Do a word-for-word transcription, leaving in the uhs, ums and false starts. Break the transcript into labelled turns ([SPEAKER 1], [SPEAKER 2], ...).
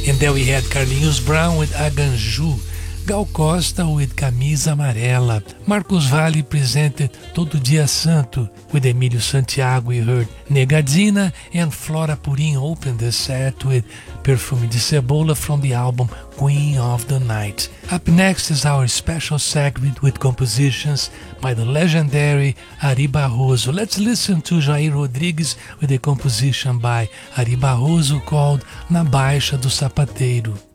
[SPEAKER 1] And then we had Carlinhos Brown with Aganju, Gal Costa with Camisa Amarela, Marcos Valle presented Todo Dia Santo. With Emílio Santiago we heard Negadina, and Flora Purim opened the set with Perfume de Cebola from the album Queen of the Night. Up next is our special segment with compositions by the legendary Ari Barroso. Let's listen to Jair Rodrigues with a composition by Ari Barroso called Na Baixa do Sapateiro.